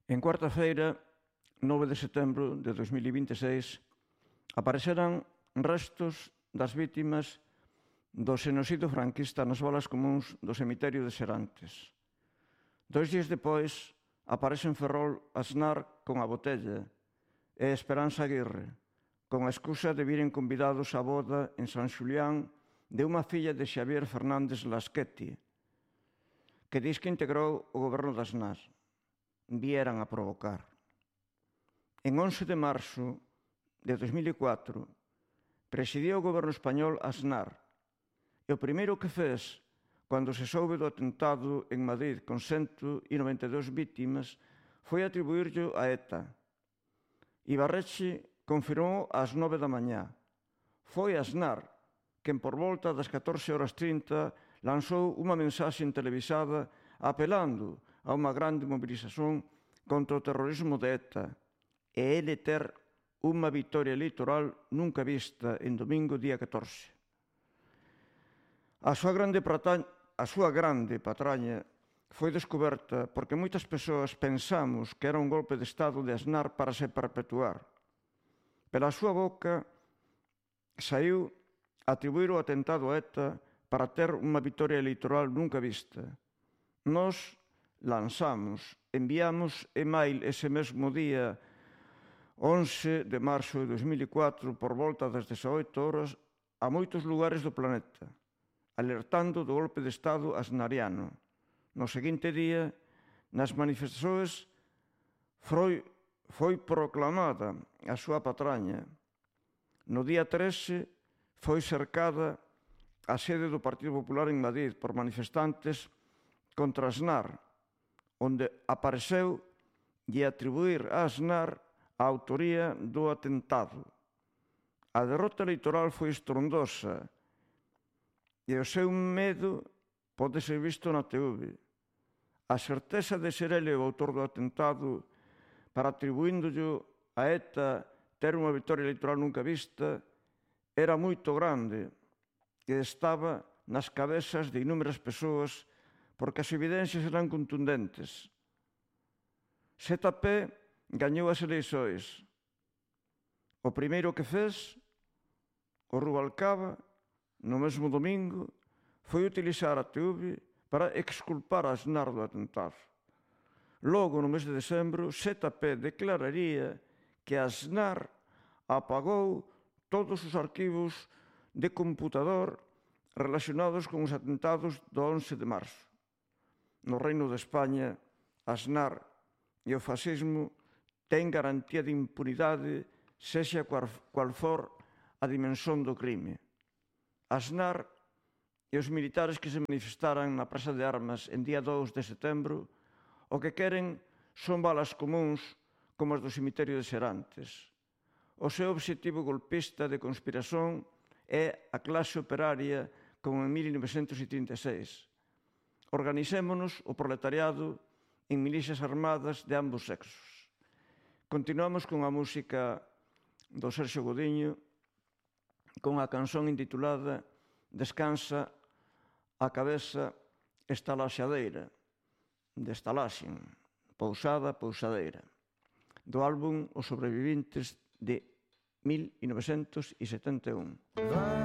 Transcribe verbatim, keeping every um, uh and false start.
En cuarta-feira, nove de setembro de dos mil vinte e seis, apareceran restos das vítimas do xenocidio franquista nas valas comúns do cemiterio de Serantes. Dois días depois, aparece en Ferrol Aznar con a botella e Esperanza Aguirre, con a excusa de viren convidados á boda en San Xulián de unha filla de Xavier Fernández Lasqueti, que diz que integrou o goberno de Aznar. Vieran a provocar. En once de marzo de dos mil cuatro, presidiu o goberno español Aznar, e o primeiro que fez, cando se soube do atentado en Madrid con cento noventa e dous vítimas, foi atribuírllo a ETA. Ibarretxe confirmou ás nove da mañá. Foi Aznar quen, por volta das catorce horas trinta, lanzou unha mensaxe televisada apelando a unha grande mobilización contra o terrorismo de ETA e ele ter unha vitoria electoral nunca vista en domingo día catorce. A súa grande patraña, a súa grande patraña foi descoberta porque moitas persoas pensamos que era un golpe de Estado de Aznar para se perpetuar. Pela súa boca saiu atribuir o atentado a ETA para ter unha vitoria electoral nunca vista. Nos lanzamos, enviamos email ese mesmo día once de marzo de dos mil cuatro por volta das dezaoito horas a moitos lugares do planeta, alertando do golpe de Estado aznariano. No seguinte día, nas manifestações foi, foi proclamada a súa patraña. No día trece foi cercada a sede do Partido Popular en Madrid por manifestantes contra Aznar, onde apareceu de atribuir a Aznar a autoría do atentado. A derrota electoral foi estrondosa e o seu medo pode ser visto na T V. A certeza de ser ele o autor do atentado para atribuíndollo a ETA ter unha vitoria electoral nunca vista era moito grande e estaba nas cabezas de inúmeras persoas porque as evidencias eran contundentes. Z P gañou as eleições. O primeiro que fez, o Rubalcaba, no mesmo domingo, foi utilizar a T V para exculpar a Aznar do atentado. Logo, no mes de decembro, Z P declararía que Aznar apagou todos os arquivos de computador relacionados con os atentados do once de marzo. No Reino de España, Aznar e o fascismo ten garantía de impunidade sexa cual for a dimensión do crime. Aznar e os militares que se manifestaran na Praza de Armas en día dous de setembro o que queren son balas comuns como as do cemiterio de Serantes. O seu obxectivo golpista de conspiración é a clase operaria como en mil novecentos trinta e seis. Organicémonos o proletariado en milicias armadas de ambos sexos. Continuamos con a música do Sergio Godiño con a canción intitulada Descansa a cabeza estalaxadeira, de Estalaxen, Pousada, Pousadeira, do álbum Os sobrevivintes de mil novecentos setenta e un.